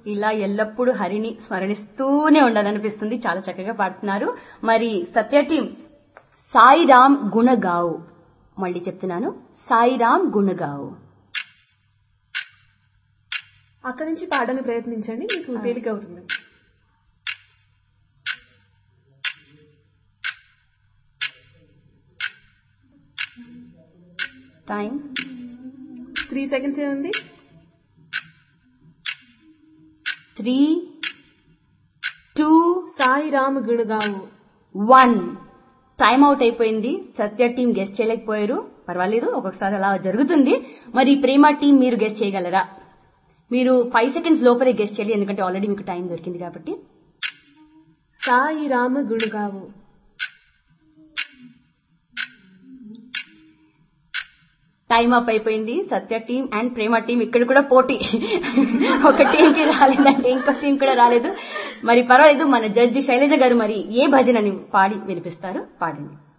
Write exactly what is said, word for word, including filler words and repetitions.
ఇలా ఎల్లప్పుడూ హరిని స్మరణిస్తూనే ఉండాలనిపిస్తుంది. చాలా చక్కగా పాడుతున్నారు. మరి సత్య టీం సాయిరామ్ గుణగావు. మళ్ళీ చెప్తున్నాను, సాయిరామ్ గుణగావు. అక్కడి నుంచి పాడడానికి ప్రయత్నించండి, మీకు తేలిక అవుతుంది. టైం త్రీ సెకండ్స్ ఉంది. Three two Sairam గుణగావు one. Time out అయిపోయింది. సత్య టీం గెస్ట్ చేయలేకపోయారు. పర్వాలేదు, ఒక్కొక్కసారి అలా జరుగుతుంది. మరి ప్రేమ టీం మీరు గెస్ట్ చేయగలరా? మీరు ఫైవ్ సెకండ్స్ లోపలే గెస్ట్ చేయాలి, ఎందుకంటే ఆల్రెడీ మీకు టైం దొరికింది కాబట్టి. సాయిరామ్ గుణగావు. టైం అప్ అయిపోయింది. సత్య టీం అండ్ ప్రేమ టీం ఇక్కడ కూడా పోటీ. ఒక టీంకి రాలేదంటే ఇంకో టీం కూడా రాలేదు. మరి పర్వాలేదు, మన జడ్జి శైలజ గారు మరి ఏ భజనని పాడి వినిపిస్తారు, పాడండి.